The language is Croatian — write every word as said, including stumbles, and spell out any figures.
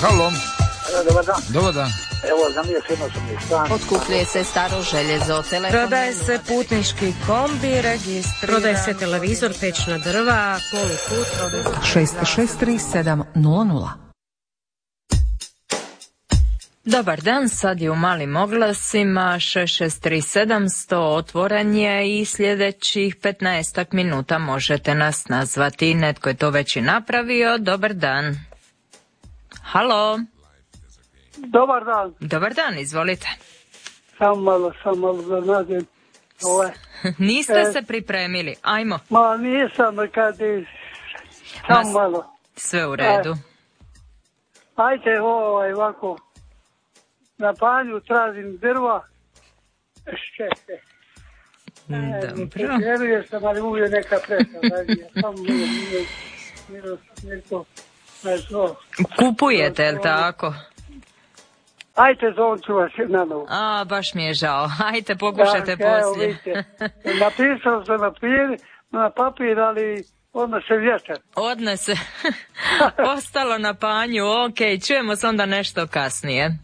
Halo. Dobar dan. Dobar dan. Evo, za mije fino sam je stan. Otkupljuje se staro željezo, telefon. Prodaje se putnički kombi, registriran. Prodaje se televizor, pećna drva, poluput. šest šest tri sedam nula nula. Dobar dan, sad je u malim oglasima šest šest tri sedam sto otvoren je i sljedećih petnaestak minuta možete nas nazvati. Netko je to već i napravio. Dobar dan. Halo. Dobar dan. Dobar dan, izvolite. Samo malo, samo malo da nađem ove. Niste e, se pripremili, ajmo. Ma nisam, kad je, samo Ma, malo. Sve u redu. E, ajte ovaj ovako, na panju tražim drva. Šće. Dobro. Vjeruje sam, ali uvijek neka presa. Samo nije, nije, nije, nije to. Kupujete, je li tako? Ajte, zovću vas na novu. A, baš mi je žao. Ajte, pokušajte da, poslije. Napisao sam na papir, na papir, ali odnese vjetar. Odnese. Ostalo na panju, ok, čujemo se onda nešto kasnije.